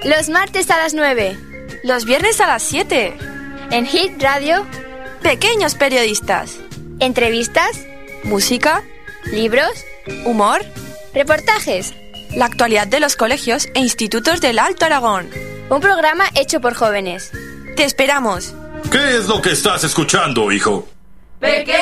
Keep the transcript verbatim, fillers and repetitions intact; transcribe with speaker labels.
Speaker 1: Los martes a las nueve.
Speaker 2: Los viernes a las siete.
Speaker 1: En Hit Radio.
Speaker 2: Pequeños periodistas.
Speaker 1: Entrevistas.
Speaker 2: Música.
Speaker 1: Libros.
Speaker 2: Humor.
Speaker 1: Reportajes.
Speaker 2: La actualidad de los colegios e institutos del Alto Aragón.
Speaker 1: Un programa hecho por jóvenes.
Speaker 2: Te esperamos.
Speaker 3: ¿Qué es lo que estás escuchando, hijo?
Speaker 4: Pequeños